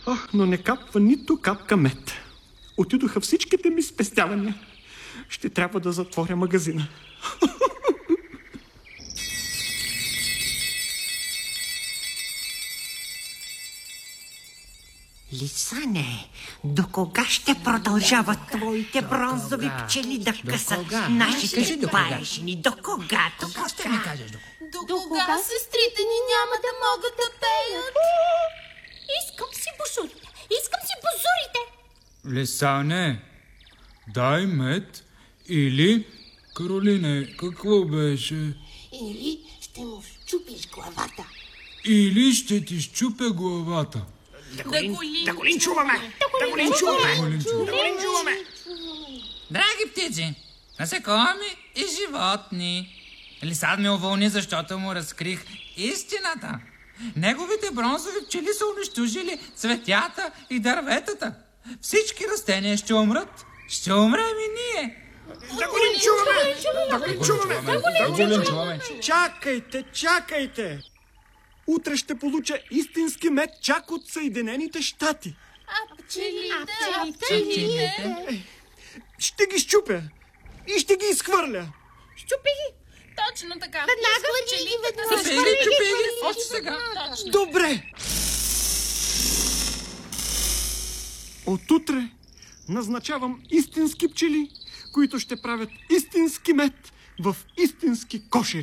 Но не капва нито капка мед. Отидоха всичките ми спестявания. Ще трябва да затворя магазина. Лисане, до кога ще продължават твоите бронзови пчели да късат нашите баешни? До кога? Ще ми кажеш До кога сестрите ни няма да могат да пеят? Искам си бузурите! Искам си бузурите! Лисане, дай мед или... Каролине, какво беше? Или ще му щупиш главата. Или ще ти щупя главата. Да го линчуваме! Драги птици, насекоми и животни, Лисад ме уволни, защото му разкрих истината. Неговите бронзови пчели са унищожили цветята и дърветата. Всички растения ще умрат. Ще умрем и ние. Да го линчуваме! Чакайте! Утре ще получа истински мед чак от Съединените щати. А пчелите? Ще ги щупя и ще ги изхвърля. Щупи ги! Точно така. Веднага Чупи ги, още сега. Добре! Отутре назначавам истински пчели, които ще правят истински мед в истински кошери.